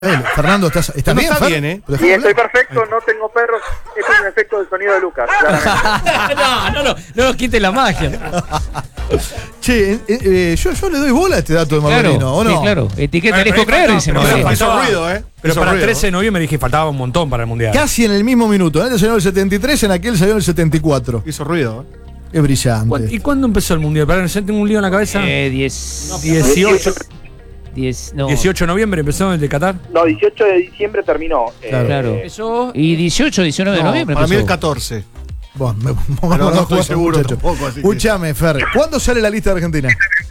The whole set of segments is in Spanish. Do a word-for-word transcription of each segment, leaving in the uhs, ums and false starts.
Eh, Fernando, ¿estás, estás no bien? Está Fer? bien, ¿eh? Sí, estoy perfecto, no tengo perros. Este es un efecto del sonido de Lucas. no, no, no, no nos quite la magia. Che, eh, eh, yo, yo le doy bola a este dato de Margarino, Claro, ¿o no? sí, claro. Etiqueta Pero elijo ahí creer, faltaba- dice pero Margarino. hizo faltaba- ruido, ¿eh? Pero Hizo para el ruido. trece de noviembre dije que faltaba un montón para el mundial. Casi en el mismo minuto. En este salió en el setenta y tres, en aquel salió en el setenta y cuatro. Hizo ruido, ¿eh? Es brillante. ¿Y cuándo empezó el mundial? Para yo tengo un lío en la cabeza. Eh, diez, dieciocho, diez, no. dieciocho de noviembre empezó el de Qatar. No, dieciocho de diciembre terminó. eh, Claro. Claro. Empezó. Y dieciocho, diecinueve de No, noviembre para mí el empezó. catorce. Bueno, me, Pero no estoy seguro tampoco, así que- Escuchame, Fer, ¿cuándo sale la lista de Argentina?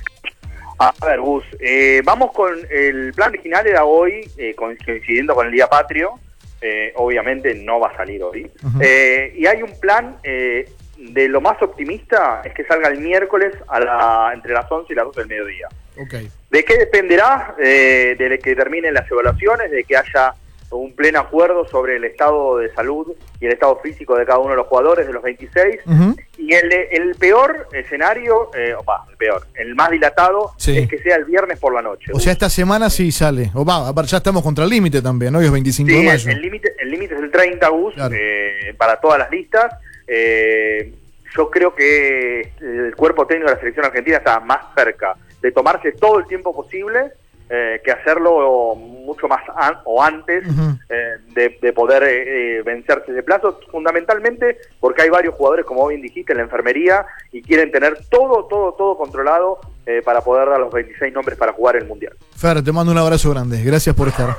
A ver, Gus, eh, vamos con el plan original era hoy, eh, coincidiendo con el Día Patrio. Eh, obviamente no va a salir hoy. Ujú. Eh, y hay un plan eh, de lo más optimista, es que salga el miércoles a la, entre las once y las doce del mediodía. Ok. ¿De qué dependerá? Eh, de que terminen las evaluaciones, de que haya un pleno acuerdo sobre el estado de salud y el estado físico de cada uno de los jugadores, de los veintiséis. Ujú. Y el, el peor escenario, eh, opa, el peor, el más dilatado, Sí. es que sea el viernes por la noche. O sea, esta semana sí sale. O va, aparte ya estamos contra el límite también, ¿no? Hoy es veinticinco Sí, de el mayo. el límite el límite es el treinta, Gus, Claro. eh, para todas las listas. Eh, yo creo que el cuerpo técnico de la selección argentina está más cerca de tomarse todo el tiempo posible eh, que hacerlo mucho más an o antes Ujú. eh, de, de poder eh, eh, vencerse ese plazo, fundamentalmente porque hay varios jugadores, como bien dijiste, en la enfermería y quieren tener todo, todo, todo controlado eh, para poder dar los veintiséis nombres para jugar el Mundial. Fer, te mando un abrazo grande. Gracias por estar.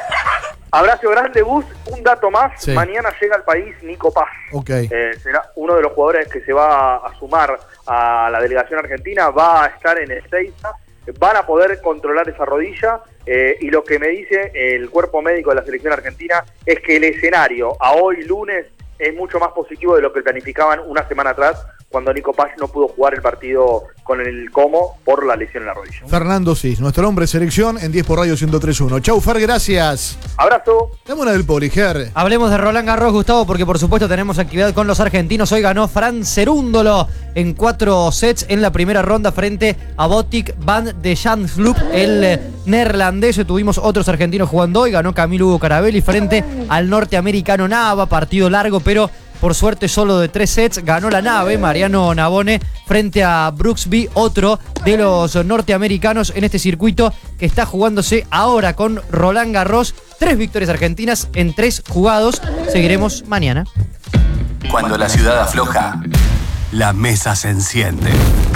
Abrazo grande, Gus. Un dato más. Sí. Mañana llega al país Nico Paz. Ok. Eh, será uno de los jugadores que se va a sumar a la delegación argentina. Va a estar en Ezeiza. Van a poder controlar esa rodilla. Eh, y lo que me dice el cuerpo médico de la selección argentina es que el escenario a hoy lunes es mucho más positivo de lo que planificaban una semana atrás, cuando Nico Paz no pudo jugar el partido con el Como por la lesión en la rodilla. Fernando Cis, nuestro hombre de selección en diez por Radio ciento tres punto uno. Chau, Fer, gracias. Abrazo. Dame una del Poli, Ger. Hablemos de Roland Garros, Gustavo, porque por supuesto tenemos actividad con los argentinos. Hoy ganó Fran Cerúndolo en cuatro sets en la primera ronda frente a Botic van de Jandsloop, el eh, neerlandés. Tuvimos otros argentinos jugando hoy. Ganó Camilo Hugo Carabelli frente al norteamericano Nava. Partido largo, pero por suerte solo de tres sets. Ganó la nave Mariano Navone frente a Brooksby, otro de los norteamericanos en este circuito que está jugándose ahora con Roland Garros. Tres victorias argentinas en tres jugados. Seguiremos mañana. Cuando la ciudad afloja, la mesa se enciende.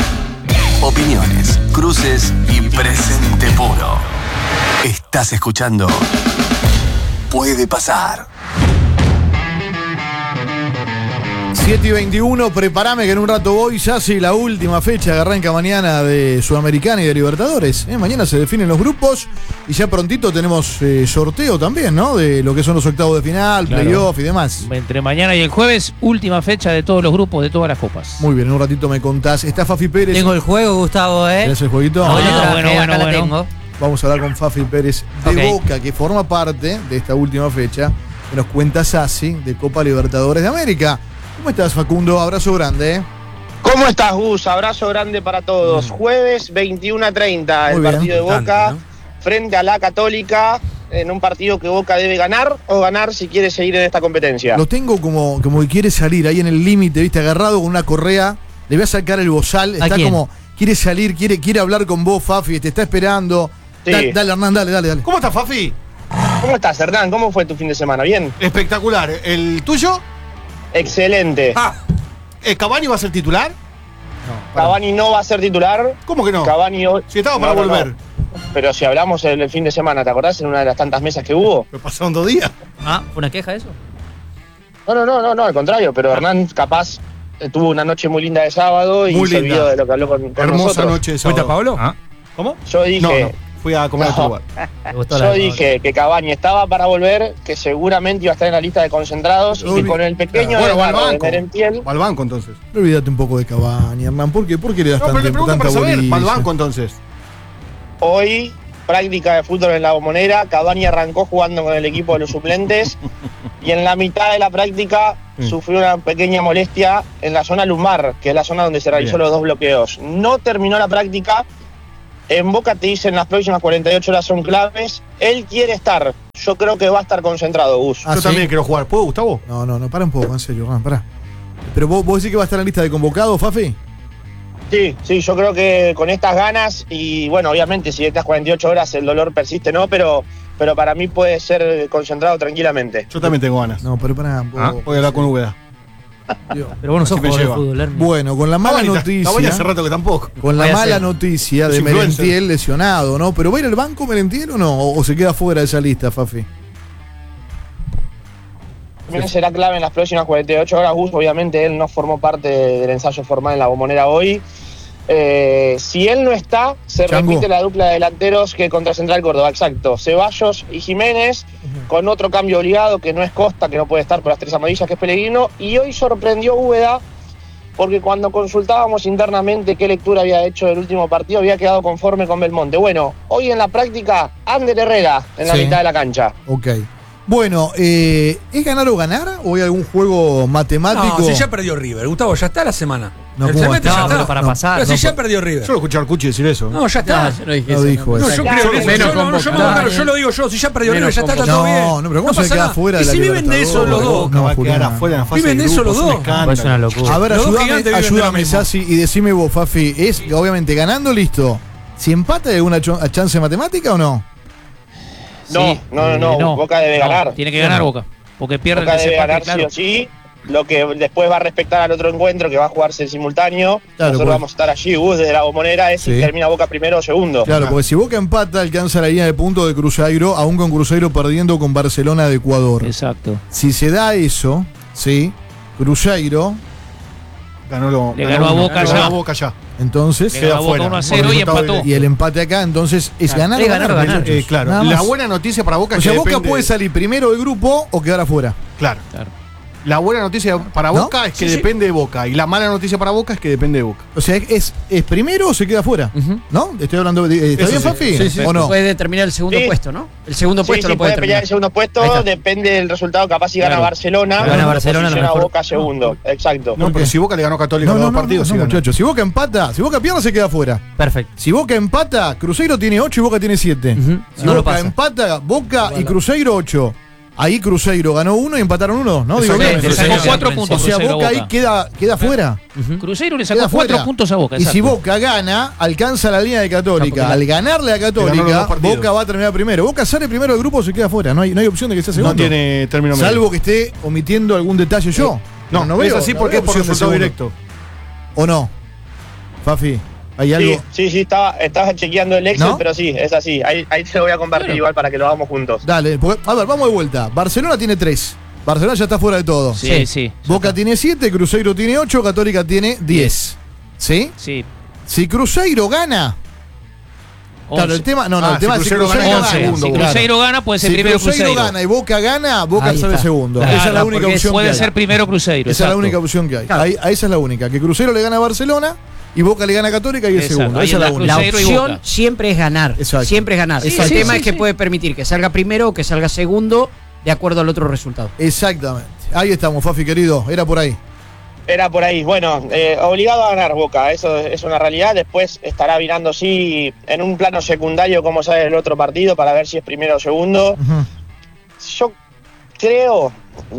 Opiniones, cruces y presente puro. Estás escuchando Puede Pasar. siete y veintiuno, prepárame que en un rato voy. Ya sí, la última fecha que arranca mañana de Sudamericana y de Libertadores. ¿eh? Mañana se definen los grupos y ya prontito tenemos eh, sorteo también, ¿no? De lo que son los octavos de final, Claro. playoff y demás. Entre mañana y el jueves, última fecha de todos los grupos, de todas las copas. Muy bien, en un ratito me contás. Está Fafi Pérez. Tengo el juego, Gustavo, ¿eh? ¿Tenés el jueguito? No, Ah, yo traje, bueno, bueno, acá la bueno. tengo. Vamos a hablar con Fafi Pérez de Ok. Boca, que forma parte de esta última fecha que nos cuenta Sassi de Copa Libertadores de América. ¿Cómo estás, Facundo? Abrazo grande. ¿eh? ¿Cómo estás, Gus? Abrazo grande para todos. Jueves veintiuno a treinta, Muy el bien. partido de Boca Importante, frente a la Católica, en un partido que Boca debe ganar o ganar si quiere seguir en esta competencia. Lo tengo como, como que quiere salir ahí en el límite, ¿viste? Agarrado con una correa. Le voy a sacar el bozal. ¿A Está quién? como, quiere salir, quiere, quiere hablar con vos, Fafi. Te está esperando. Sí. Da- dale, Hernán, dale, dale, dale. ¿Cómo estás, Fafi? ¿Cómo estás, Hernán? ¿Cómo fue tu fin de semana? ¿Bien? Espectacular. ¿El tuyo? Excelente. Ah, ¿el Cavani va a ser titular? Cavani no va a ser titular. ¿Cómo que no? Cavani hoy... Si estaba para No, no, volver. no. Pero si hablamos el, el fin de semana, ¿te acordás? En una de las tantas mesas que hubo. Me pasaron dos días. Ah, ¿fue una queja eso? No, no, no, no, no, al contrario. Pero Hernán capaz eh, tuvo una noche muy linda de sábado y Muy se linda. olvidó de lo que habló con, con Hermosa nosotros. noche de ¿Fuiste a sábado. Pablo? ¿Cómo? Yo dije... No, no. Fui a comer a otro No. lugar. ¿Te gustó Yo la- dije que Cavani estaba para volver, que seguramente iba a estar en la lista de concentrados y que Obvio. con el pequeño Bueno, va al desgarro de banco. Merentiel, Va al banco entonces. No olvídate un poco de Cavani, Hernán. ¿Por qué? ¿Por qué le das No, pero tanta, le pregunto tanta para saber. bolilla? Va al banco entonces. hoy práctica de fútbol en la Bombonera. Cavani arrancó jugando con el equipo de los suplentes y en la mitad de la práctica Mm. sufrió una pequeña molestia en la zona lumbar, que es la zona donde se realizó Bien. los dos bloqueos. No terminó la práctica En Boca te dicen las próximas cuarenta y ocho horas son claves. Él quiere estar. Yo creo que va a estar concentrado, Gus. Ah, Yo ¿sí? también quiero jugar. ¿Puedo, Gustavo? No, no, no, para un poco, en serio, Ran, pará. Pero vos, vos decís que va a estar en la lista de convocados, Fafi. Sí, sí, yo creo que con estas ganas y bueno, obviamente si estas cuarenta y ocho horas el dolor persiste, no, pero, pero para mí puede ser concentrado tranquilamente. Yo también tengo ganas. No, pero pará. vos- Ah, voy a hablar con Úbeda. Dios. Pero vos no sos Así me jugador de lleva. fútbol, Hermi. Bueno, con la mala Cavani noticia. hace rato que tampoco. Con la Vaya mala ser. noticia Es de influencer. Merentiel lesionado, ¿no? ¿Pero va a ir al banco Merentiel o no? ¿O, o se queda fuera de esa lista, Fafi? También será clave en las próximas cuarenta y ocho horas, Gus. Obviamente él no formó parte del ensayo formal en la Bombonera hoy. Eh, si él no está, se Chango. repite la dupla de delanteros que contra Central Córdoba, exacto. Ceballos y Jiménez, con otro cambio obligado que no es Costa, que no puede estar por las tres amarillas, que es Pellegrino. Y hoy sorprendió Úbeda, porque cuando consultábamos internamente qué lectura había hecho del último partido, había quedado conforme con Belmonte. Bueno, hoy en la práctica, Ander Herrera en la Sí. mitad de la cancha. Ok. Bueno, eh, ¿es ganar o ganar? ¿O hay algún juego matemático? No, si ya perdió River. Gustavo, ya está la semana. No, el ¿cómo semestre está? ya No, está. pero para No. pasar. Pero si no, ya por- perdió River. Yo lo escuché al Cuchi decir eso. No, ya está. No, yo no dije No eso. dijo No, eso. yo Claro, creo que eso. menos Yo, no, no, yo, me convocado. hago cargo, yo lo digo yo. Si ya perdió Menos River, ya está, está todo No, bien. no, pero ¿cómo se pasa queda nada. fuera de Y la si viven de eso los Libertadores? dos. No, va a quedar Julián. afuera en la fase Viven de de eso grupos, los un dos. escándalo. Es una locura. A ver, Los dos ayúdame, gigantes viven de lo ayúdame mismo. Sassi, y decime vos, Fafi, ¿es obviamente ganando listo? ¿Si empata hay alguna cho- chance matemática o no? No, no, no, no, Eh, no, Boca debe no, ganar. Tiene que ganar Boca. Porque pierde Boca el debe desempate, ganar claro. sí o sí. Lo que después va a respetar al otro encuentro que va a jugarse en simultáneo. Claro, Nosotros pues. vamos a estar allí, Gus, desde la Bombonera, es Sí. si termina Boca primero o segundo. Claro, porque si Boca empata, alcanza la línea de punto de Cruzeiro, aún con Cruzeiro perdiendo con Barcelona de Ecuador. Exacto. Si se da eso, sí, Cruzeiro, Ganó, lo, Le ganó a uno. Boca Le ganó ya. a Boca ya. entonces, Le Queda ganó a Boca fuera. uno a Por cero y resultado empató. y el empate acá, entonces es Claro, ganar es o ganar o ganar. ganar. Eh, claro. Nada La más. buena noticia para Boca O es sea, que Boca depende- puede salir primero del grupo o quedar afuera. Claro. Claro. La buena noticia para ¿No? Boca es que Sí, sí. depende de Boca. Y la mala noticia para Boca es que depende de Boca. O sea, ¿es, es primero o se queda fuera? Ujú. ¿No? Estoy hablando de. ¿Está Eso bien, sí. Fafi? Sí, sí, ¿O no? puede determinar el segundo Sí. puesto, ¿no? El segundo Sí, puesto sí, lo puede puede pelear determinar. el segundo Ahí puesto, está. depende del resultado, capaz si gana Claro. Barcelona, Gana lo Barcelona, posiciona lo mejor. Boca segundo, exacto. No, ¿Por pero qué? si Boca le ganó a Católica No, los no, dos no, partidos, no, sí gana. muchachos. Si Boca empata, si Boca pierde, se queda fuera. Perfecto. Si Boca empata, Cruzeiro tiene ocho y Boca tiene siete. Ujú. Si No lo Boca pasa. empata, Boca y Cruzeiro ocho. Ahí Cruzeiro ganó uno y empataron uno, ¿no? Digo Exactamente. bien. Le sacó Cruzeiro cuatro siempre puntos. O sea, Cruzeiro a Boca ahí queda, queda fuera. Cruzeiro le Queda sacó cuatro fuera. puntos a Boca. Y si exacto. Boca gana, alcanza la línea de Católica. Claro, Al ganarle a ganó Católica, los dos partidos. Boca va a terminar primero. Boca sale primero del grupo o se queda fuera. No hay, no hay opción de que sea segundo. No tiene término medio. Salvo que esté omitiendo algún detalle yo. No, no, es así no porque veo es por opción de resultado segundo. directo. ¿O no? Fafi, ¿hay Sí, algo? sí, sí, estaba, estaba chequeando el Excel, ¿No? pero sí, es así. Ahí, ahí te lo voy a compartir Claro. igual para que lo hagamos juntos. Dale, porque- a ver, vamos de vuelta. Barcelona tiene tres. Barcelona ya está fuera de todo. Sí, Sí. sí. Boca tiene siete, Cruzeiro tiene ocho, Católica tiene diez. ¿Sí? Sí. Si Cruzeiro gana. Claro, el once. tema, no, no, Ah, el tema si es si Cruzeiro Cruzeiro gana, gana. once. segundo, Si Claro. Cruzeiro gana, puede ser Si primero Cruzeiro Cruzeiro. gana y Boca gana, Boca Ahí sale está. segundo. Claro, esa es la única porque opción que Puede hay. ser primero Cruzeiro. Esa es la exacto. única opción que hay. Claro. Ahí, ahí esa es la única. Que Cruzeiro le gana a Barcelona y Boca le gana a Católica y es Exacto. segundo. Ahí Esa es la anda única. La Cruzeiro y opción Boca. siempre es ganar. Exacto. Siempre es ganar. Sí, el sí, tema sí, es que sí. puede permitir que salga primero o que salga segundo de acuerdo al otro resultado. Exactamente. Ahí estamos, Fafi querido. Era por ahí. Era por ahí. Bueno, eh, obligado a ganar Boca, eso es una realidad. Después estará mirando, sí, en un plano secundario cómo sale el otro partido para ver si es primero o segundo. Ujú. Yo creo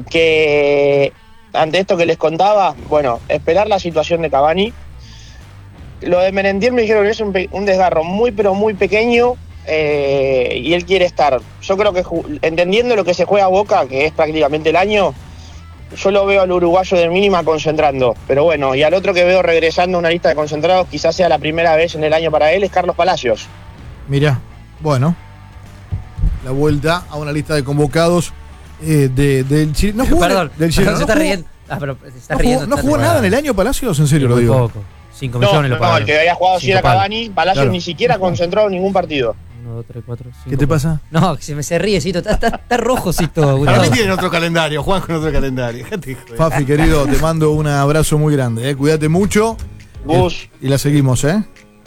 que ante esto que les contaba, bueno, esperar la situación de Cavani. Lo de Merentiel me dijeron que es un, pe- un desgarro muy, pero muy pequeño eh, y él quiere estar. Yo creo que ju- entendiendo lo que se juega Boca, que es prácticamente el año, yo lo veo al uruguayo de mínima concentrando. Pero bueno, y al otro que veo regresando a una lista de concentrados, quizás sea la primera vez en el año para él, es Carlos Palacios. Mirá, bueno. La vuelta a una lista de convocados eh, de, del Chile. No jugó, Perdón, del Chile. perdón, se No está jugó- riendo. Ah, pero se está no riendo. jugó, no está jugó riendo. nada en el año Palacios, en serio lo Muy digo. poco. cinco No, millones lo no, pagaron. el que había jugado sí Cinco era palos. Cavani. Palacios Claro. ni siquiera concentrado en ningún partido. uno, dos, tres, cuatro, cinco. ¿Qué te pasa? No, que se me se ríe, Cito. Está, está, está rojo, Cito. Para Gustavo. mí tienen otro calendario, juegan con otro calendario. Dejate de joder. Fafi, querido, te mando un abrazo muy grande. Eh. Cuídate mucho. Gus, Y la seguimos, ¿eh?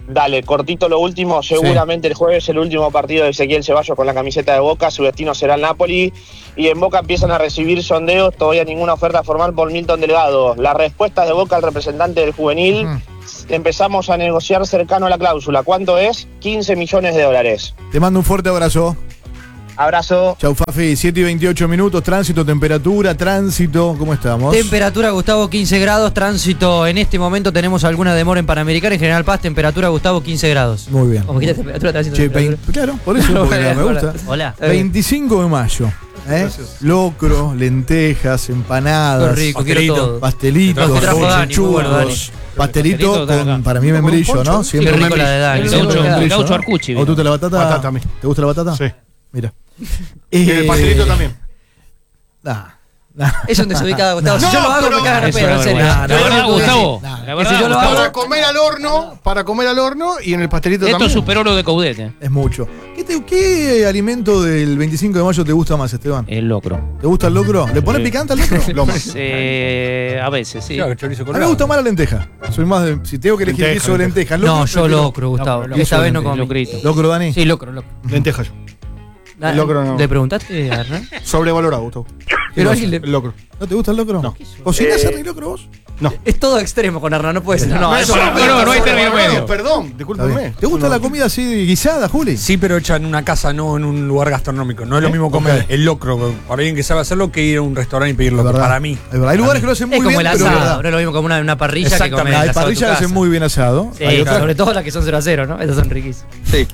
Dale, cortito lo último. Seguramente el jueves el último partido de Ezequiel Ceballos con la camiseta de Boca. Su destino será el Napoli. Y en Boca empiezan a recibir sondeos. Todavía ninguna oferta formal por Milton Delgado. La respuesta de Boca al representante del juvenil. Uh-huh. Empezamos a negociar cercano a la cláusula. ¿Cuánto es? quince millones de dólares. Te mando un fuerte abrazo. Abrazo. Chau, Fafi. siete y veintiocho minutos. Tránsito, temperatura, tránsito. ¿Cómo estamos? Temperatura, Gustavo, quince grados. Tránsito, en este momento tenemos alguna demora en Panamericana. En General Paz, temperatura, Gustavo, quince grados. Muy bien. Como quieras, temperatura, tránsito. Che, temperatura. veinte, claro, por eso porque me gusta. Hola. veinticinco de mayo. ¿eh? Locro, lentejas, empanadas. Qué rico, quiero todo. Pastelitos, Me trajo Dani, muy bueno, Dani. churros. Pastelito con, para mí, membrillo, ¿no? Siempre sí, rico la de Dani. El gaucho arcuchi. ¿O tú te la batata? Batata a mí. ¿Te gusta la batata? Sí. Mira. Y el pastelito también. Nah, nah. Es un desubicado, Gustavo. No, Si yo lo hago, pero- me cagan a Eso pedo, en es serio. verdad. La verdad, Gustavo. Nah. La Que verdad, si yo lo Gustavo, Para comer al horno, para comer al horno y en el pastelito esto también. superó lo de Caudete. Es mucho. ¿Qué, te- qué alimento del veinticinco de mayo te gusta más, Esteban? El locro. ¿Te gusta el locro? ¿Le pones Sí. picante al locro? Lomas. Eh, a veces, sí. Claro, chorizo A mí me colorado. gusta más la lenteja. Soy más de. Si tengo que elegir Lenteja, guiso de lenteja. ¿locro? No, yo Prefiero- locro, Gustavo. Locro, Esta locro, vez no locro, comí. Locrito. ¿Locro, Dani? Sí, locro, locro. Lenteja yo. Ah, El locro no. ¿Le preguntaste a Hernán? Sobrevalorado, Gustavo. Pero alguien le- El locro. ¿No te gusta el locro? No. ¿Cocinás Eh, el locro vos? No. Es todo extremo con Hernán, no puede ser. No, No, eso no, no, no hay término medio. Perdón, Está discúlpame. bien. ¿Te gusta la comida así guisada, Juli? Sí, pero hecha en una casa, no en un lugar gastronómico. No es lo mismo comer Ok. el locro para alguien que sabe hacerlo que ir a un restaurante y pedirlo. Es verdad. Para mí. Es verdad. Hay lugares que lo hacen muy Es como bien, el pero es asado, verdad. no es lo mismo como una, una parrilla que comer Exactamente. el Hay asado de tu parrillas que hacen casa. muy bien asado. Sí, Hay otras. sobre todo las que son cero a cero, ¿no? Esas son riquísimas. Sí.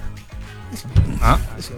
Ah.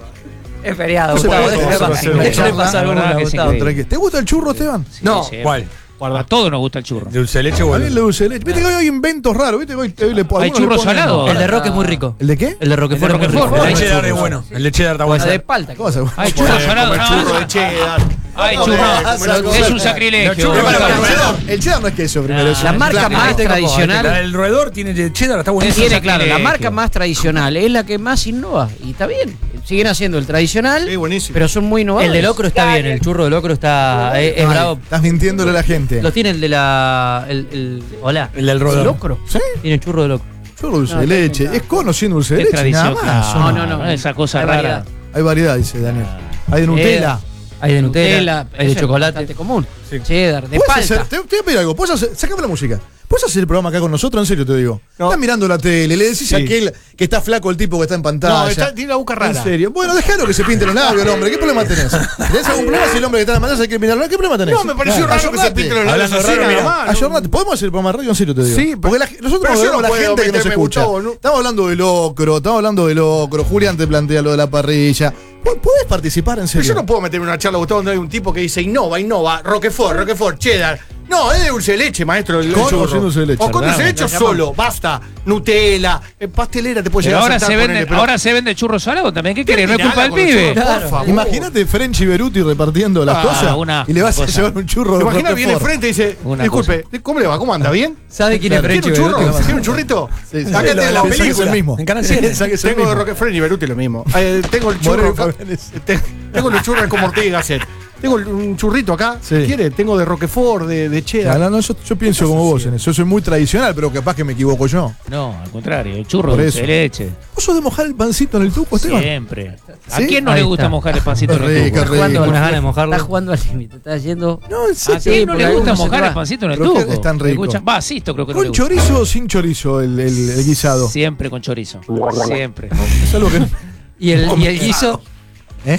Es feriado, No se Gustavo. puede, déjale no se pasar. puede. Déjale pasar La verdad alguna, que es Gustavo. increíble. ¿Te gusta el churro, Esteban? Sí, No. sí. ¿Cuál? A todos nos gusta el churro. ¿De dulce de leche o A el mí le dulce de leche. Viste que hoy hay inventos raros. Viste que hoy, hoy le ¿Hay algunos le churro ponen- salado? El de Roque es muy rico. ¿El de qué? El de Roquefort El de es muy Roquefort. rico. El de Ay, cheddar es churros. bueno. El de cheddar está La bueno. de palta. ¿Cómo se Hay churro salado. Como el no, churro no. de cheddar. Ay, No, churro. no, Es un no, sacrilegio. churro Pero para para, el el, cheddar, el cheddar no es queso primero. Ah. eso. La marca Claro. más Ahí tengo como- tradicional. La del roedor tiene de cheddar, está buenísimo. Tiene, Eso claro, la sacrilegio. marca más tradicional es la que más innova. Y está bien. Siguen haciendo el tradicional, Sí, buenísimo. pero son muy innovadores. El de locro está bien, el churro de locro está. Es, es Ay, bravo. Estás mintiéndole a la gente. Lo tiene el de la. El, el- hola. El del roedor. locro. ¿Sí? Tiene churro de locro. Churro dulce No, de está leche. bien. Es cono sin dulce de Es leche. tradición. Nada más. claro. No, no, no. Esa cosa Hay rara. variedad. Hay variedad, dice Daniel. Hay de Nutella. Hay de Nutella, Nutella, hay eso de es chocolate. bastante común. Sí. Cheddar, de ¿Puedes palta. hacer- te, te voy a pedir algo. ¿Puedes hacer, sacame la música. ¿Puedes hacer el programa acá con nosotros? En serio te digo. No. Estás mirando la tele, le decís Sí. a aquel que está flaco, el tipo que está en pantalla. No, está- tiene la boca rara. En serio. Bueno, déjalo que se pinte los labios el hombre. ¿Qué problema tenés? ¿Tenés algún problema si el hombre que está en la pantalla hay que mirarlo? ¿Qué problema tenés? No, me pareció raro que se pinte los labios Hablando así, raro, nada mira. más, ¿no? Ayornate. ¿Podemos hacer el programa de radio? En serio te digo. Sí, porque la- nosotros pero nos yo vemos no la puedo gente que nos meterme escucha. Gustavo, ¿no? Estamos hablando de locro, estamos hablando de locro. Julián te plantea lo de la parrilla. ¿Pu- ¿Podés participar en Pero serio? yo no puedo meterme en una charla, Gustavo, donde hay un tipo que dice innova, innova, Roquefort, Roquefort, cheddar. No, es de dulce de leche, maestro. El Con o churro. sin dulce de leche, O con ¿verdad? dulce de leche o solo, basta. Nutella, eh, pastelera te puede Pero llegar ahora a se, saltar, vende, ponele, pero- ahora se vende churro salado también. ¿Qué querés? No es Terminala culpa del con el pibe. churro, Claro. por favor. Imagínate Frenchy Beruti repartiendo las Ah, cosas una y le vas a cosa. llevar un churro de Imagina, viene Roquefort. enfrente y dice, Una disculpe, ¿cómo le va? ¿Cómo anda? ¿bien? ¿Sabe quién es Claro, Frenchy ¿Tiene un churro? Beruti? ¿Tiene un churrito? Sí, sí, Acá sí, tengo la- la la película. película. Es el mismo. En Canal siete. Esa que es el Tengo de mismo. Roquefort y Beruti lo mismo. Eh, tengo el churro. Moreno acá. Jiménez. Te- Tengo los churros con Ortega y Gasset. Tengo un churrito acá. Sí. ¿Quiere? Tengo de Roquefort, de, de cheddar. No, no, yo, yo pienso como vos en eso. Yo soy muy tradicional, pero capaz que me equivoco yo. No, al contrario. El churro Por de eso. dulce de leche. ¿Vos sos de mojar el pancito en el tuco, Esteban? Siempre. ¿A ¿Sí? quién no Ahí le gusta está. mojar el pancito en Qué el rico, tubo? rico. Jugando con rico. las ganas de mojarlo. Estás jugando al límite, estás yendo. No, en ¿A serio. quién no porque le gusta algunos se mojar te el va. pancito en el Pero tubo? que es tan rico. Escucha, va, asisto creo que no le ¿Con gusta. chorizo o sin chorizo el, el- el guisado? Siempre con chorizo. Siempre. Es algo que. Y el, y el guiso. ¿Eh?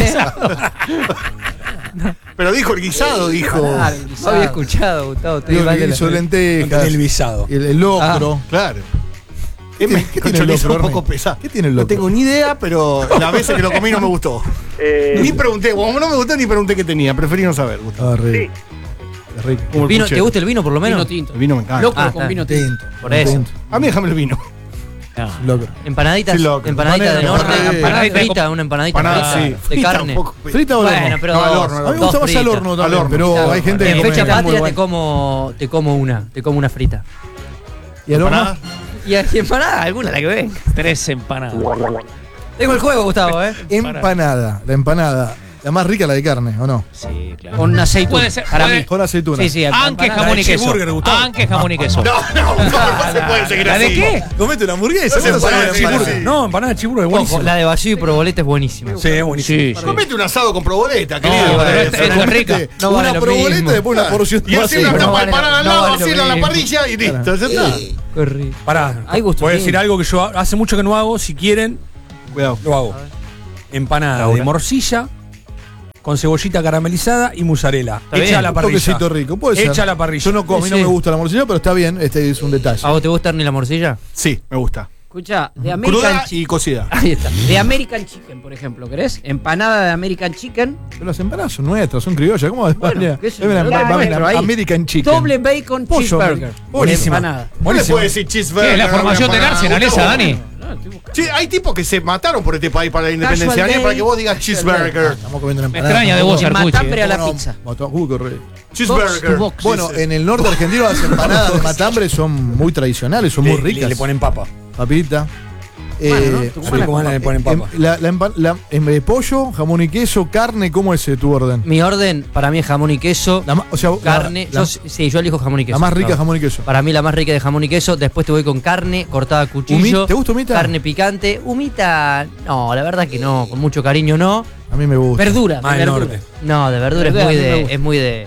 Pero dijo el guisado, dijo. Claro, no había escuchado, Gustavo. estoy Digo, mal de el la- guiso de lentejas. El visado. El, el locro. Claro. ¿Qué tiene- qué tiene el chorizo locro, un poco Ernie? pesado. ¿Qué tiene el No locro? tengo ni idea, pero las veces que lo comí no me gustó. Eh, Ni pregunté, como no me gustó ni pregunté qué tenía, preferí no saber, Gustavo. Ah, rico. Es rico. Como el Vino, ¿te puchero. gusta el vino por lo menos? Vino tinto. El vino me encanta. Locro Ah, con está. vino tinto. Tinto. Por eso. Tinto. A mí déjame el vino. No. Locro. Empanaditas, Sí, loco. empanadita de norte, Empanada- empanadita empanada- frita, una empanadita Empanada, frita sí. de Frita, carne. un poco. ¿Frita o al horno? Bueno, pero No, al dos- horno, al A mí me horno. gusta dos más al fritas. horno Al también, horno. pero Claro, hay gente que en come- fecha muy patria te bueno. como, te como una, te como una frita. ¿Y al horno? Empanada. Y y empanada, alguna la que ven. Tres empanadas. Tengo el juego, Gustavo, ¿eh? Empanada. La empanada La más rica la de carne, ¿o no? Sí, claro. Con aceituna. Puede ser, para puede- mí. Con aceituna. Sí, sí. Anque, empanada. jamón y queso. cheeseburger, Gustavo. Anque, jamón y queso. No, no, no, no se puede seguir ¿La así. de qué? Comete una hamburguesa. No se ¿cómo puede sabe decir empanada? así. No, empanada de chiburro es Ojo, buenísimo. la de vacío y proboleta es buenísima. Sí, es buenísimo. Sí, sí. Comete un asado con proboleta, querido. pero Eh, este- esto es rica. No una vale lo proboleta mismo. y después una porción Y así una vacía. no tapa vale- empanada al no lado, vale lo así en la mismo. parrilla y listo, ya está. Qué rico. Pará, Hay gusto voy a bien. decir algo que yo hace mucho que no hago. Si quieren, Cuidado. lo hago. Empanada Laura. de morcilla con cebollita caramelizada y mozzarella. Está Hecha bien. a la Un parrilla. toquecito rico, puede ser. Hecha a la parrilla. Yo no como, a mí no Sí. me gusta la morcilla, pero está bien, este es un detalle. ¿A vos te gusta ni la morcilla? Sí, me gusta. Escucha, de American Cruda Chicken. y cocida. Ahí está. De American Chicken, por ejemplo, ¿querés? Empanada de American Chicken. Pero las empanadas son nuestras, son criollas. ¿Cómo es? Bueno, qué sé yo, Deben- lo va- va- nuestro ahí. American Chicken. Doble bacon Pollo, cheeseburger. buenísima. Empanada. ¿Vos le puedes decir cheeseburger? ¿Qué? ¿La formación del empanada? Arsenal esa, Dani? Sí, hay tipos que se mataron por este país para la independencia. Casual Daniel, day. para que vos digas cheeseburger. Estamos comiendo una Me empanada. extraña de vos, Y Arcucci. matambre a la No, no, pizza. mató- uh, qué horrible. Cheeseburger. box. Bueno, en el norte argentino las empanadas de matambre son muy tradicionales, son muy Le- ricas. Le, le ponen papa. Papita. Bueno, ¿no? Eh, Tucumán Sí, la ¿cómo papa. le ponen em, papa? la, la empa- la- em, de pollo, jamón y queso, carne, ¿cómo es eh, tu orden? Mi orden, para mí es jamón y queso, La ma- o sea, la- carne. la, yo, sí, yo elijo jamón y queso. la más rica claro. jamón y queso. Para mí la más rica de jamón y queso. Después te voy con carne cortada a cuchillo. Humi- ¿Te gusta humita? Carne picante. Humita, no, la verdad que no. Con mucho cariño no. A mí me gusta. Verdura. Más del verdura. norte. No, de verdura es Verdura, muy a mí me de. gusta. Es muy de.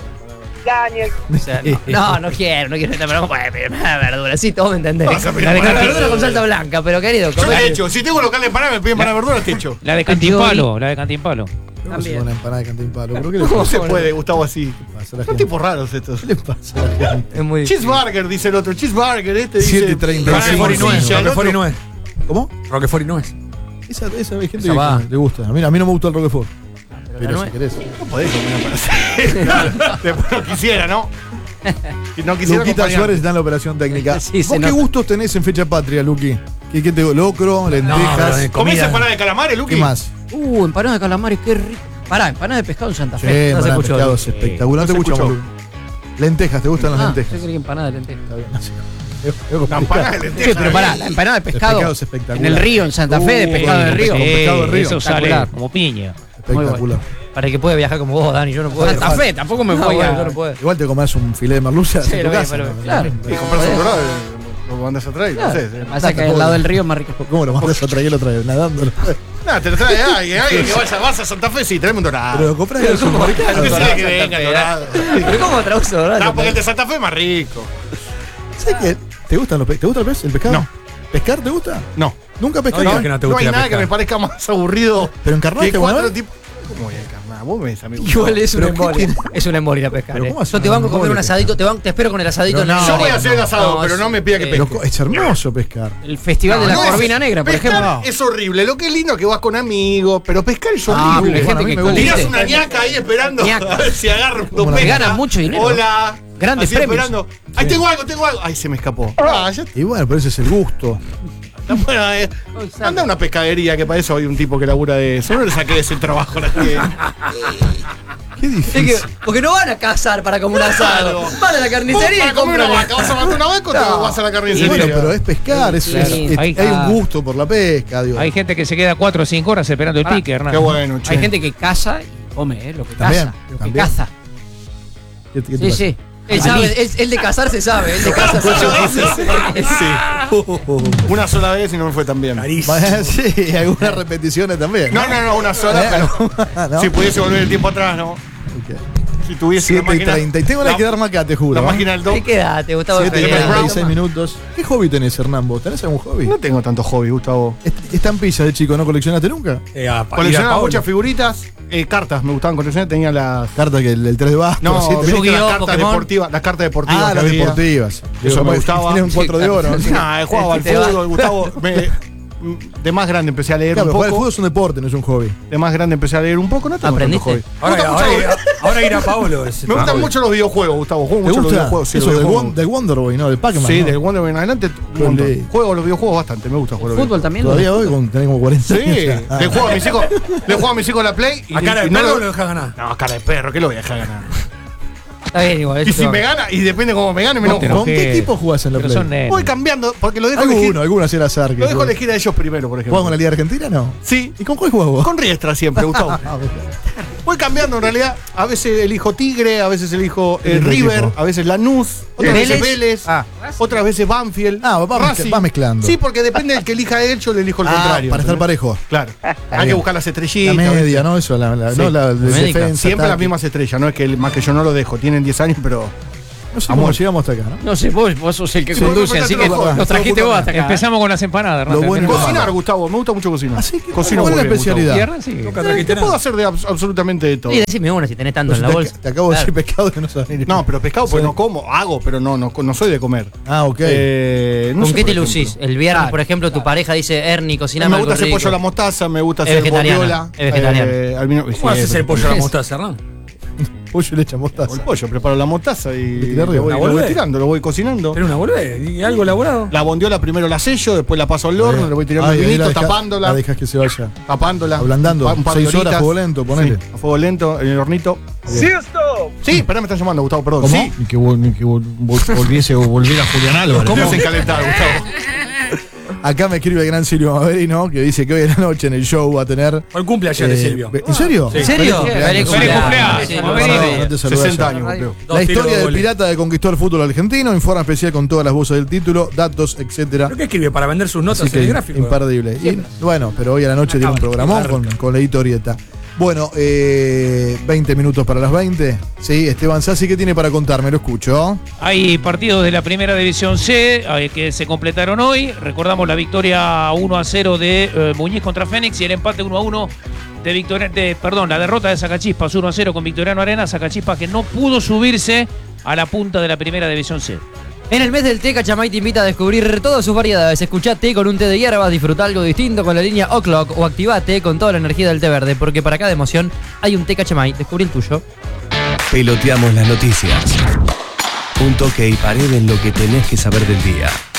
O sea, no, no, no quiero, no quiero estar, pero no puede pedir nada de verdura. Sí, todos me entendés. Vas a pedir La de empanada de verdura con verdura. salsa blanca, pero querido, Yo comé- te echo. Si tengo un local de empanada, me piden empanada de verduras, te echo. La de Cantimpalo, la de Cantimpalo. ¿Cómo se una empanada de cantimpalo? ¿Pero qué le ¿Cómo pasa? se puede, Gustavo, así? ¿Qué pasa a la Son gente? tipos raros estos. ¿Qué le pasa a la gente? es muy difícil. Cheeseburger, dice el otro. Cheeseburger, este siete dice. treinta y empanada de cinco. Roquefort y nuez. morcilla, el Roquefort y otro- nuez. ¿Cómo? Roquefort y nuez. Esa, esa hay gente Esa va. que le gusta. A mí, a mí no me gusta el Roquefort. Pero la si nuez- querés. No podés comer para Después no quisiera, ¿no? Si no quisiera Luquita acompañar. Suárez está en la operación técnica. Sí, se ¿Vos qué nota. gustos tenés en fecha patria, Luqui? ¿Qué, qué te locro, lentejas? pero de ¿Comés comida. empanada de calamares, Luqui? ¿Qué más? Uh, empanada de calamares, qué rico. Pará, empanada de pescado en Santa Sí, Fe. no se empanada de escuchó, pescado Lu. es espectacular. No te No se escuchamos, escuchó. Luqui. Lentejas, ¿te gustan las Ah, yo lentejas? quería empanada de lentejas. Está bien, no sé. Es- es La complicado. empanada de Sí, lentejas. pero pará, la empanada de pescado. pescado es espectacular. En el río, en Santa Fe, de Uh, pescado con del río. pescado. con pescado de río. Eso sale Espectacular. como piña. Espectacular. Para el que puede viajar como vos, Dani, yo no puedo. Santa Fe, tampoco me No, voy bueno, a. yo no puedo. Igual te comés un filete de merluza Sí, en tu lo voy a- casa. pero- ¿no? claro. Y compras un dorado, lo mandas a traer, no sé. Claro. Pasa que al lado del río es más rico. ¿Cómo lo mandas a traer otra vez? Nadando. No, te lo trae alguien, alguien que vaya, vas a Santa Fe, sí, traeme un dorado. Pero lo compras en el supermercado. ¿Qué ¿Sabes será que venga el dorado? ¿Pero cómo traduce dorado? No, porque el de Santa Fe es más rico. qué? ¿Te gustan los pe- ¿Te gusta el pez? ¿El pescado? No. ¿Pescar te gusta? No. ¿Nunca No pescaste? digas que no te No gusta hay la nada que pesca. me parezca más aburrido ¿Pero encarnaste que alguna cuatro vez? tipos. ¿Cómo voy a encarnar? Vos me ves, amigo. Igual es una ¿Pero qué embolia. tiene? Es una embolia pescar. ¿Pero eh. cómo hace Yo te una banco a comer un embolia? asadito, te, banco- te espero con el asadito. Pero en no, Yo voy a no, hacer el asado, pero es- no me pida que eh, pesque. Pero es hermoso pescar. El Festival de la No, es- Corvina Negra, por pescar ejemplo. es horrible. Lo que es lindo es que vas con amigos, pero pescar es Ah, horrible. pero hay Bueno, gente a mí que me gusta. Tirás compite. una ñaca ahí esperando Ñaca. a ver si agarra un Como la- pesca. Ganan mucho dinero. Hola. Grandes Así premios. esperando. Ahí tengo algo, tengo algo. Ay, se me escapó. Ah, ya Y bueno, pero ese es el gusto. está. Bueno, eh, anda a una pescadería, que para eso hay un tipo que labura de eso. No le saqué ese trabajo a la gente. Qué Es difícil. que- porque no van a cazar para comer un asado. Claro. Van a la carnicería Vos y para comer compran. una vaca, ¿vas a matar una vaca o te No. vas a la Y carnicería? bueno, pero es pescar, es, Claro. es- es- Hay- hay un gusto por la pesca, digo. Hay gente que se queda cuatro o cinco horas esperando el Pará. pique, Hernán. Qué bueno, che. Hay gente que caza y come, ¿eh? Lo que También, caza. Lo que también. caza. ¿Qué- qué te Sí, pasa? sí. Él sabe, él, él de cazar se sabe, él de cazar se sabe. Una sola vez y no me fue tan bien. Vaya, sí, algunas repeticiones también. No, no, no, una sola, pero ¿No? si pudiese volver el tiempo atrás, no. Ok. Si tuviese la siete y máquina. treinta. Y tengo la, que dar más acá, te juro. la ¿eh? máquina del ¿Qué doc. quedaste, Gustavo? siete y Feriado. treinta y seis minutos. ¿Qué hobby tenés, Hernán? ¿Vos tenés algún hobby? No tengo tanto hobby, Gustavo. Est- Estampillas de chico, ¿no coleccionaste nunca? Eh, a- ir a Coleccionaba Pablo. muchas figuritas, eh, cartas, me gustaban coleccionar, tenía las. Carta que el, el tres de bastos. No, siete- viste Yu-Gi-Oh, las cartas Pokémon. deportivas, las cartas deportivas. Ah, que las había. deportivas. Eso me gustaba. Tienes un cuatro de oro. ¿no? Nah, eh, jugaba al Te va. fútbol, Gustavo. me- de más grande empecé a leer Claro, un pero jugar al poco. fútbol es un deporte, no es un hobby. De más grande empecé a leer un poco, no tengo tanto ¿Aprendiste? hobby. Ahora, Me gustan ahora, mucho- ahora ir a Pablo es Me gustan hobby. mucho los videojuegos, Gustavo. Juego ¿Te mucho los gusta? videojuegos. Sí, Eso los del, videojuegos. Won- del Wonder Boy, ¿no? Del Pac-Man. Sí, ¿no? del Wonder Woman en adelante. un Con montón. de- Juego los videojuegos bastante, me gusta jugar los Fútbol videojuegos. también. Todavía hoy con, tenés como cuarenta Sí, años. Ah. le juego a mis hijos, le juego a mis hijos la Play y, ¿A cara de y no perro lo- o lo dejas ganar? No, cara de perro, ¿qué lo voy a dejar ganar? Está bien, igual. eso Y si te va. me gana, y depende cómo me gane, me No te enojo. ¿Con qué enojes. equipo jugás en la Pero Play? son nenes. Voy cambiando, porque lo dejo elegir. Alguno, alguno hacía el azar. que Lo dejo juega. elegir a ellos primero, por ejemplo. ¿Jugás con la Liga Argentina no? Sí. ¿Y con cuál jugás vos? Con Riestra siempre, Gustavo. Ah, bueno. Voy cambiando en realidad. A veces elijo Tigre, a veces elijo eh, El mismo River, equipo. a veces Lanús, otras ¿Vélez? veces Vélez, Ah. otras veces Banfield. Ah, va mezcla- Racing. va mezclando. Sí, porque depende del que elija él, yo le elijo el Ah, contrario. para estar ¿entendés? parejo. Claro. Hay bien. que buscar las La estrellitas. media, ¿no? Eso, la, la, Sí. no, la de Médica. defensa. Siempre las ataque. mismas estrellas, no es que el- más que yo no lo dejo. Tienen diez años, pero. No sé Amor. cómo llegamos hasta acá, ¿no? No sé, vos, vos sos el que Sí, conduce, vos así que me trataste nos trajiste vos hasta acá. Empezamos con las empanadas, Hernán. Lo bueno y lo Terminamos. Cocinar, Gustavo, me gusta mucho cocinar. Así que, Cocino ¿cuál es muy la bien, especialidad? ¿Y Hernán? Sí. Nunca Eh, trajiste ¿Qué puedo nada. hacer de abs- absolutamente de todo? Sí, decime una si tenés tanto en la te, bolsa. te acabo de decir Claro. pescado que no sabes ni. No, pero pescado pues Sí. no como, hago, pero no, no, no soy de comer. Ah, ok. Eh, no ¿Con sé, qué por te ejemplo. lucís? El viernes, Claro. por ejemplo, tu pareja dice, Ernie, cociname Me algo gusta hacer rico. pollo a la mostaza, me gusta Es hacer vegetariana, bordiola. es vegetariana. eh, al vino- ¿Cómo sí, haces es- el pollo a la mostaza, Hernán? Pollo y leche mostaza. Con el pollo, preparo la mostaza y Le tiré lo arriba. voy, ¿La lo voy volvés? tirando, lo voy cocinando. Pero una boludez, ¿y algo elaborado? La bondiola primero la sello, después la paso al horno, le voy tirando Ay, el ahí vinito, la deja- tapándola, La dejas que se vaya. tapándola. Ablandando. Un par de Seis horas horitas. a fuego lento, ponele. Sí, a fuego lento, en el hornito. Sí, espera, me están llamando, Gustavo, perdón. Sí. Ni que, vol- ni que vol- vol- volviese o volviera Julián Álvarez. ¿Cómo se calentar, Gustavo? Acá me escribe el gran Silvio Maverino que dice que hoy en la noche en el show va a tener. Fue el cumple ayer de eh, Silvio. ¿En serio? Sí. ¿En serio? Feliz Feliz cumpleaños. cumpleaños. Sí, No, Maverino. no, no te saludé sesenta ayer. años, creo. Dos La tiros historia de del goles. pirata que conquistó el fútbol argentino, informe especial con todas las voces del título, datos, etcétera. ¿Pero qué escribe? ¿Para vender sus notas Así en el que gráfico? imperdible. Y, bueno, pero hoy a la noche tiene un programón con, con la editorieta. Bueno, eh, veinte minutos para las veinte. Sí, Esteban Sassi, ¿qué tiene para contarme? Lo escucho. Hay partidos de la primera división C eh, que se completaron hoy. Recordamos la victoria uno a cero de eh, Muñiz contra Fénix y el empate uno a uno de Victoria, de, perdón, la derrota de Sacachispas uno a cero con Victoriano Arena. Sacachispas que no pudo subirse a la punta de la primera división C. En el mes del té, Cachamay te invita a descubrir todas sus variedades. Escuchá té con un té de hierbas, disfruta algo distinto con la línea O'Clock o activa té con toda la energía del té verde, porque para cada emoción hay un té Cachamay. Descubrí el tuyo. Peloteamos las noticias. Un toque y pared en lo que tenés que saber del día.